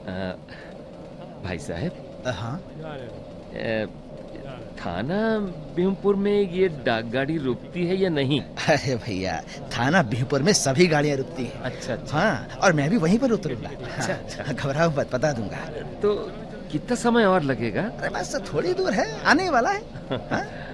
भाई साहब। हाँ। थाना बिहुपुर में ये डाक गाड़ी रुकती है या नहीं? अरे भैया, थाना बिहुपुर में सभी गाड़ियाँ रुकती हैं। अच्छा अच्छा। हाँ, और मैं भी वहीं पर उतरूंगा। अच्छा अच्छा। घबराओ मत, बता दूंगा। तो कितना समय और लगेगा? अरे बस थोड़ी दूर है, आने वाला है। हाँ?